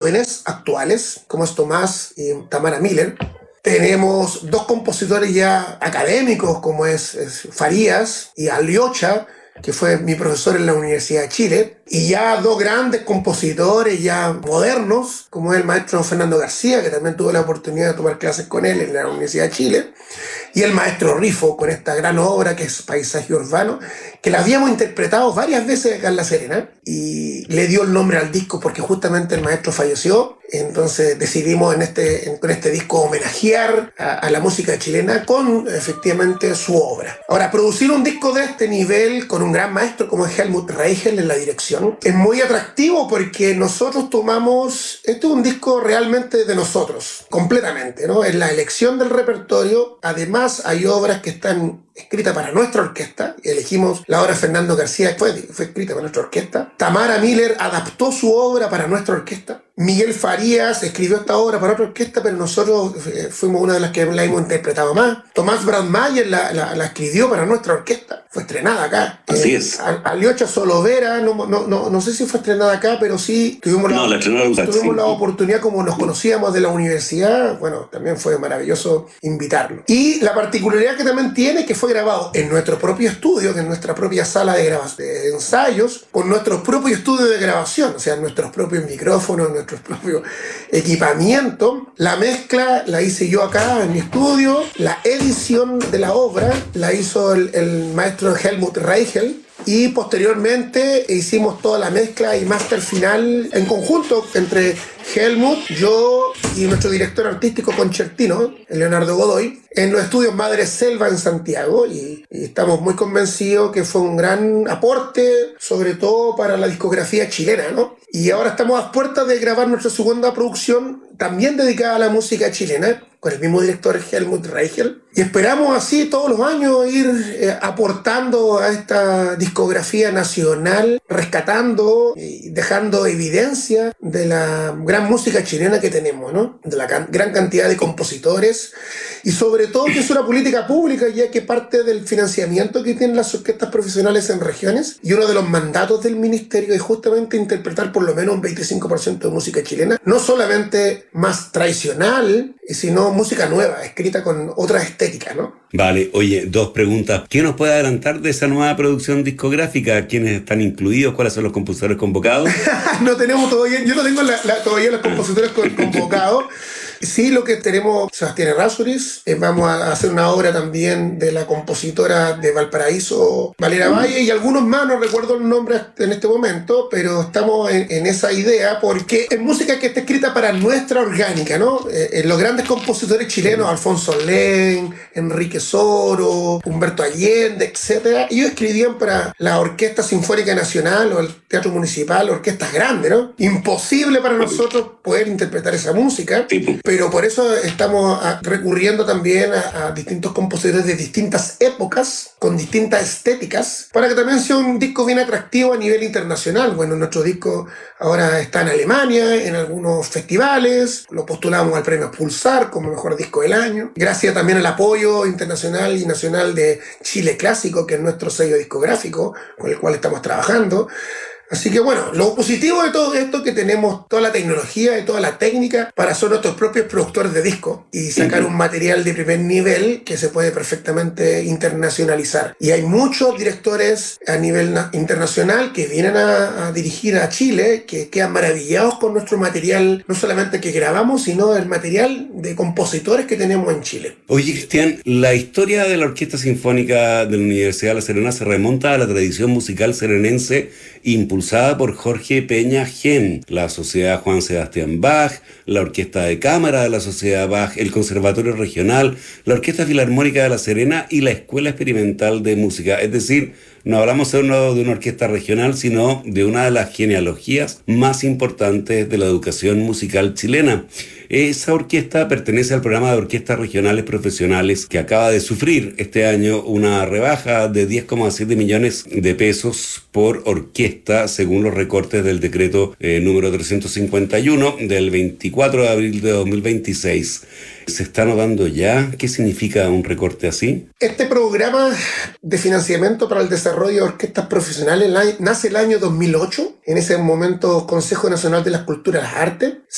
jóvenes, actuales, como es Tomás y Tamara Miller. Tenemos dos compositores ya académicos, como es Farías y Aliocha, que fue mi profesor en la Universidad de Chile, y ya dos grandes compositores ya modernos, como es el maestro Fernando García, que también tuve la oportunidad de tomar clases con él en la Universidad de Chile, y el maestro Rifo, con esta gran obra que es Paisaje Urbano, que la habíamos interpretado varias veces acá en La Serena, y le dio el nombre al disco porque justamente el maestro falleció. Entonces decidimos con este disco homenajear a la música chilena con efectivamente su obra. Ahora, producir un disco de este nivel con un gran maestro como es Helmut Reichel en la dirección es muy atractivo porque nosotros tomamos, este es un disco realmente de nosotros, completamente, ¿no? En la elección del repertorio, además hay obras que están escrita para nuestra orquesta. Elegimos la obra de Fernando García, fue escrita para nuestra orquesta. Tamara Miller adaptó su obra para nuestra orquesta. Miguel Farías escribió esta obra para otra orquesta, pero nosotros fuimos una de las que la hemos interpretado más. Tomás Brandmeier la escribió para nuestra orquesta. Fue estrenada acá. Así es. Aliocha Solovera, no sé si fue estrenada acá, pero sí tuvimos la oportunidad, como nos conocíamos de la universidad, bueno, también fue maravilloso invitarlo. Y la particularidad que también tiene es que fue grabado en nuestro propio estudio, que es nuestra propia sala de ensayos, con nuestro propio estudio de grabación, o sea, nuestros propios micrófonos, nuestro propio equipamiento. La mezcla la hice yo acá en mi estudio. La edición de la obra la hizo el maestro Helmut Reichel. Y posteriormente hicimos toda la mezcla y máster final en conjunto entre Helmut, yo y nuestro director artístico concertino, Leonardo Godoy, en los estudios Madre Selva en Santiago, y estamos muy convencidos que fue un gran aporte, sobre todo para la discografía chilena, ¿no? Y ahora estamos a puertas de grabar nuestra segunda producción, también dedicada a la música chilena, con el mismo director Helmut Reichel. Y esperamos así todos los años ir aportando a esta discografía nacional, rescatando y dejando evidencia de la gran música chilena que tenemos, ¿no? De la gran cantidad de compositores, y sobre todo que es una política pública, ya que parte del financiamiento que tienen las orquestas profesionales en regiones, y uno de los mandatos del ministerio es justamente interpretar por lo menos un 25% de música chilena, no solamente más tradicional, sino música nueva, escrita con otra estética, ¿no? Vale, oye, dos preguntas. ¿Qué nos puede adelantar de esa nueva producción discográfica? ¿Quiénes están incluidos? ¿Cuáles son los compositores convocados? No tenemos todavía, yo no tengo todavía los compositores convocados. Sí, lo que tenemos, Sebastián Errázuriz, vamos a hacer una obra también de la compositora de Valparaíso, Valera Valle, y algunos más, no recuerdo el nombre en este momento, pero estamos en esa idea, porque es música que está escrita para nuestra orgánica, ¿no? Los grandes compositores chilenos, Alfonso Len, Enrique Soro, Humberto Allende, etc., ellos escribían para la Orquesta Sinfónica Nacional o el Teatro Municipal, orquestas grandes, ¿no? Imposible para nosotros poder interpretar esa música, pero por eso estamos recurriendo también a distintos compositores de distintas épocas, con distintas estéticas, para que también sea un disco bien atractivo a nivel internacional. Bueno, nuestro disco ahora está en Alemania, en algunos festivales, lo postulamos al premio Pulsar como mejor disco del año, gracias también al apoyo internacional y nacional de Chile Clásico, que es nuestro sello discográfico con el cual estamos trabajando. Así que bueno, lo positivo de todo esto es que tenemos toda la tecnología y toda la técnica para ser nuestros propios productores de disco y sacar un material de primer nivel que se puede perfectamente internacionalizar. Y hay muchos directores a nivel internacional que vienen a dirigir a Chile, que quedan maravillados con nuestro material, no solamente que grabamos, sino el material de compositores que tenemos en Chile. Oye, Cristian, la historia de la Orquesta Sinfónica de la Universidad de La Serena se remonta a la tradición musical serenense impulsada por Jorge Peña Gen, la Sociedad Juan Sebastián Bach, la Orquesta de Cámara de la Sociedad Bach, el Conservatorio Regional, la Orquesta Filarmónica de La Serena y la Escuela Experimental de Música. Es decir, no hablamos de una orquesta regional, sino de una de las genealogías más importantes de la educación musical chilena. Esa orquesta pertenece al programa de orquestas regionales profesionales que acaba de sufrir este año una rebaja de 10,7 millones de pesos por orquesta, según los recortes del decreto número 351 del 24 de abril de 2026. ¿Se está notando ya? ¿Qué significa un recorte así? Este programa de financiamiento para el desarrollo de orquestas profesionales nace el año 2008. En ese momento, Consejo Nacional de las Culturas y las Artes